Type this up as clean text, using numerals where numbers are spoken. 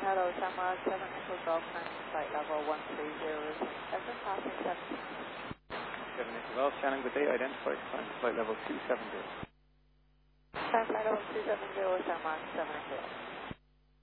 Hello, Samar 7 Echo Golf 9, flight level 130, FM passing 17. 7 Echo Golf, Shannon, good day, identified, flight level 270. Flight level 270, Samar 7 Echo Golf.